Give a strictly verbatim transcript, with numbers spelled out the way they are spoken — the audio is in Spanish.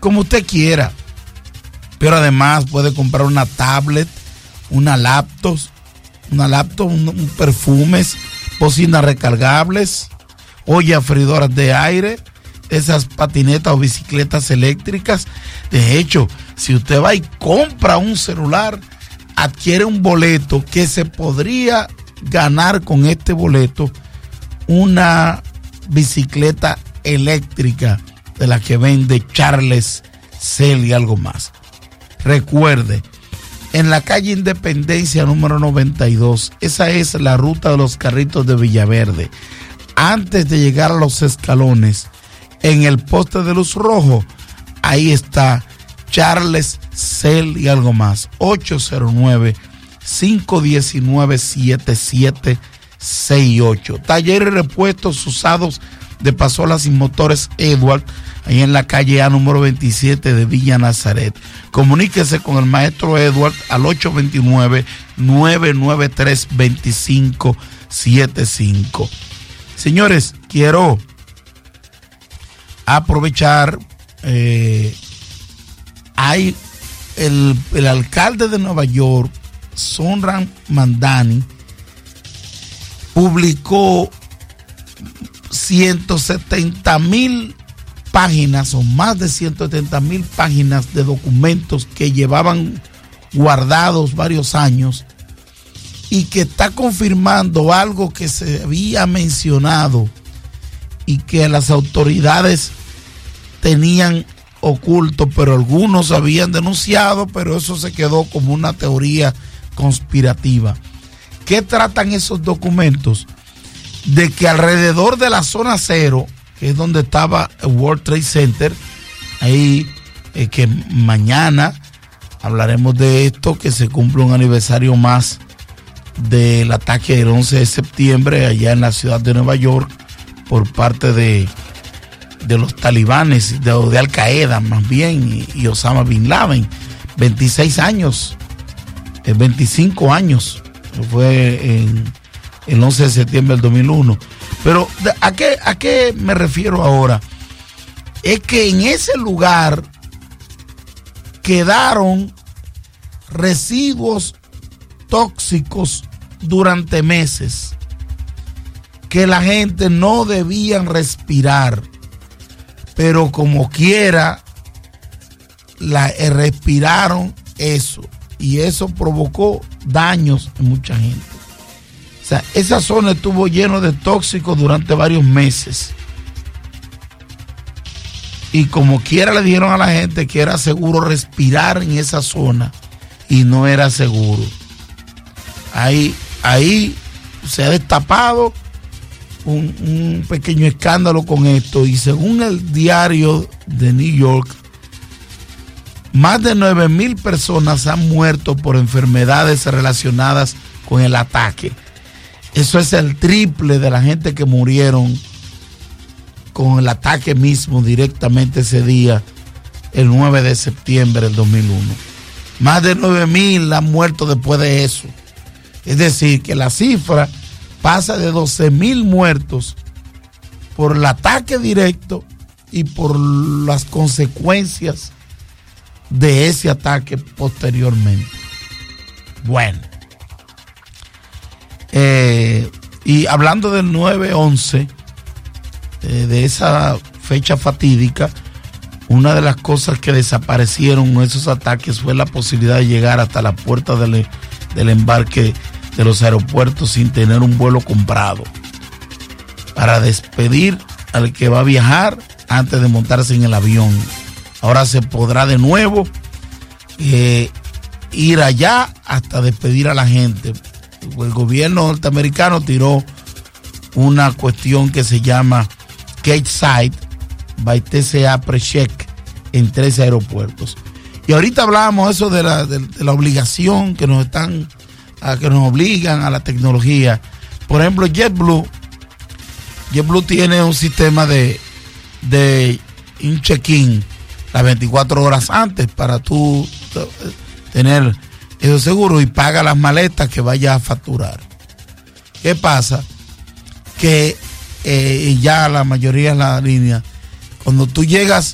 como usted quiera. Pero además puede comprar una tablet, una laptop, una laptop, un, un perfumes, bocinas recargables, ollas freidoras de aire, esas patinetas o bicicletas eléctricas. De hecho, si usted va y compra un celular, adquiere un boleto que se podría ganar con este boleto una bicicleta eléctrica de la que vende Charles Cell y algo más. Recuerde, en la calle Independencia número noventa y dos, esa es la ruta de los carritos de Villaverde. Antes de llegar a los escalones, en el poste de luz rojo, ahí está Charles Cell y algo más. ocho cero nueve, cinco uno nueve, siete siete seis ocho. Talleres y repuestos usados de Pasolas y Motores Edward, ahí en la calle A número veintisiete de Villa Nazaret. Comuníquese con el maestro Edward al ocho dos nueve, nueve nueve tres, dos cinco siete cinco. Señores, quiero aprovechar, eh, hay el, el alcalde de Nueva York, Zohran Mamdani, publicó ciento setenta mil páginas o más de ciento setenta mil páginas de documentos que llevaban guardados varios años y que está confirmando algo que se había mencionado y que las autoridades tenían oculto, pero algunos habían denunciado, pero eso se quedó como una teoría conspirativa. ¿Qué tratan esos documentos? De que alrededor de la zona cero, que es donde estaba el World Trade Center, ahí eh, que mañana hablaremos de esto, que se cumple un aniversario más del ataque del once de septiembre allá en la ciudad de Nueva York por parte de, de los talibanes, de, de Al Qaeda más bien, y, y Osama Bin Laden. veintiséis años, eh, veinticinco años, fue en el once de septiembre del dos mil uno. Pero ¿a qué, a qué me refiero ahora? Es que en ese lugar quedaron residuos tóxicos durante meses que la gente no debían respirar, pero como quiera la, eh, respiraron eso, y eso provocó daños en mucha gente. O sea, esa zona estuvo llena de tóxicos durante varios meses. Y como quiera le dijeron a la gente que era seguro respirar en esa zona, y no era seguro. Ahí, ahí se ha destapado un, un pequeño escándalo con esto, y según el diario de New York, más de nueve mil personas han muerto por enfermedades relacionadas con el ataque. Eso es el triple de la gente que murieron con el ataque mismo directamente ese día, el nueve de septiembre del dos mil uno. Más de nueve mil han muerto después de eso. Es decir, que la cifra pasa de doce mil muertos por el ataque directo y por las consecuencias de ese ataque posteriormente. Bueno. Eh, y hablando del nueve once, eh, de esa fecha fatídica, una de las cosas que desaparecieron en esos ataques fue la posibilidad de llegar hasta la puerta del, del embarque de los aeropuertos sin tener un vuelo comprado, para despedir al que va a viajar antes de montarse en el avión. Ahora se podrá de nuevo eh, ir allá hasta despedir a la gente. El gobierno norteamericano tiró una cuestión que se llama Gate Side by T C A PreCheck en trece aeropuertos. Y ahorita hablábamos eso de la, de, de la obligación que nos están, a que nos obligan a la tecnología. Por ejemplo, JetBlue, JetBlue tiene un sistema de, de un check-in las veinticuatro horas antes para tú tener eso seguro, y paga las maletas que vaya a facturar. ¿Qué pasa? Que eh, ya la mayoría de la línea, cuando tú llegas